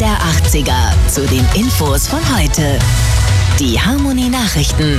der 80er zu den Infos von heute. Die Harmony Nachrichten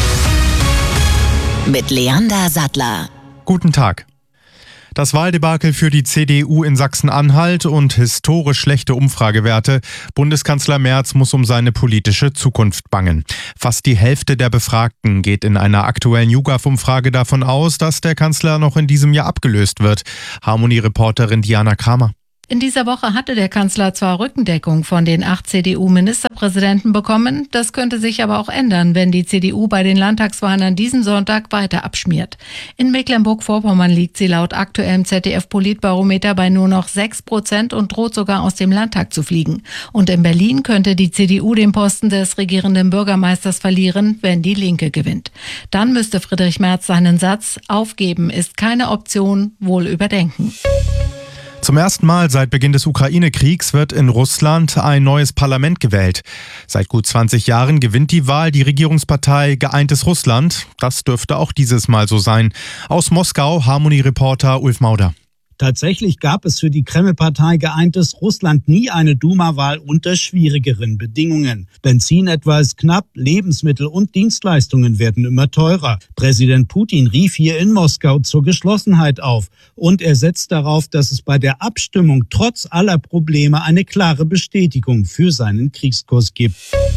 mit Leander Sattler. Guten Tag. Das Wahldebakel für die CDU in Sachsen-Anhalt und historisch schlechte Umfragewerte. Bundeskanzler Merz muss um seine politische Zukunft bangen. Fast die Hälfte der Befragten geht in einer aktuellen YouGov-Umfrage davon aus, dass der Kanzler noch in diesem Jahr abgelöst wird. Harmony-Reporterin Diana Kramer. In dieser Woche hatte der Kanzler zwar Rückendeckung von den 8 CDU-Ministerpräsidenten bekommen, das könnte sich aber auch ändern, wenn die CDU bei den Landtagswahlen an diesem Sonntag weiter abschmiert. In Mecklenburg-Vorpommern liegt sie laut aktuellem ZDF-Politbarometer bei nur noch 6% und droht sogar aus dem Landtag zu fliegen. Und in Berlin könnte die CDU den Posten des regierenden Bürgermeisters verlieren, wenn die Linke gewinnt. Dann müsste Friedrich Merz seinen Satz "Aufgeben ist keine Option" wohl überdenken. Zum ersten Mal seit Beginn des Ukraine-Kriegs wird in Russland ein neues Parlament gewählt. Seit gut 20 Jahren gewinnt die Wahl die Regierungspartei Geeintes Russland. Das dürfte auch dieses Mal so sein. Aus Moskau, Harmony-Reporter Ulf Mauder. Tatsächlich gab es für die Kreml-Partei Geeintes Russland nie eine Duma-Wahl unter schwierigeren Bedingungen. Benzin etwa ist knapp, Lebensmittel und Dienstleistungen werden immer teurer. Präsident Putin rief hier in Moskau zur Geschlossenheit auf. Und er setzt darauf, dass es bei der Abstimmung trotz aller Probleme eine klare Bestätigung für seinen Kriegskurs gibt.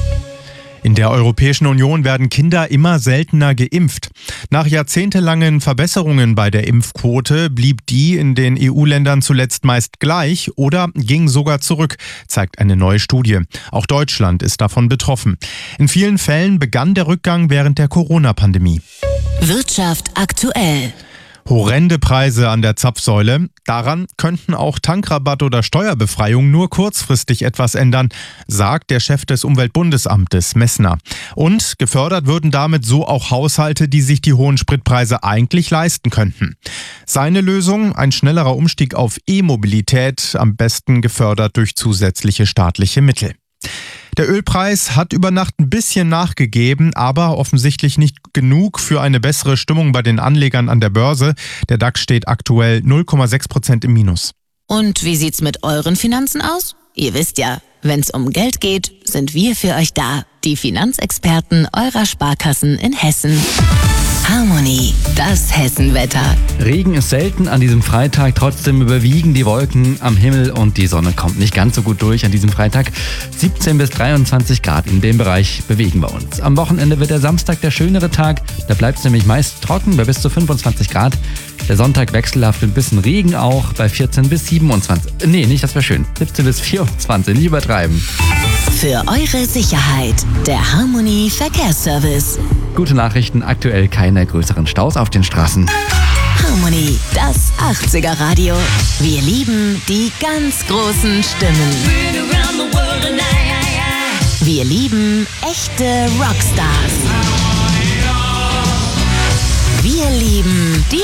In der Europäischen Union werden Kinder immer seltener geimpft. Nach jahrzehntelangen Verbesserungen bei der Impfquote blieb die in den EU-Ländern zuletzt meist gleich oder ging sogar zurück, zeigt eine neue Studie. Auch Deutschland ist davon betroffen. In vielen Fällen begann der Rückgang während der Corona-Pandemie. Wirtschaft aktuell. Horrende Preise an der Zapfsäule. Daran könnten auch Tankrabatt oder Steuerbefreiung nur kurzfristig etwas ändern, sagt der Chef des Umweltbundesamtes Messner. Und gefördert würden damit so auch Haushalte, die sich die hohen Spritpreise eigentlich leisten könnten. Seine Lösung: ein schnellerer Umstieg auf E-Mobilität, am besten gefördert durch zusätzliche staatliche Mittel. Der Ölpreis hat über Nacht ein bisschen nachgegeben, aber offensichtlich nicht genug für eine bessere Stimmung bei den Anlegern an der Börse. Der DAX steht aktuell 0,6% im Minus. Und wie sieht's mit euren Finanzen aus? Ihr wisst ja, wenn's um Geld geht, sind wir für euch da. Die Finanzexperten eurer Sparkassen in Hessen. Harmony, das Hessenwetter. Regen ist selten an diesem Freitag, trotzdem überwiegen die Wolken am Himmel und die Sonne kommt nicht ganz so gut durch an diesem Freitag. 17 bis 23 Grad, in dem Bereich bewegen wir uns. Am Wochenende wird der Samstag der schönere Tag, da bleibt es nämlich meist trocken bei bis zu 25 Grad. Der Sonntag wechselhaft mit ein bisschen Regen auch bei 14 bis 27. Nee, nicht, das wäre schön. 17 bis 24, nicht übertreiben. Für eure Sicherheit, der Harmony Verkehrsservice. Gute Nachrichten, aktuell keine größeren Staus auf den Straßen. Harmony, das 80er Radio. Wir lieben die ganz großen Stimmen. Wir lieben echte Rockstars. Wir lieben die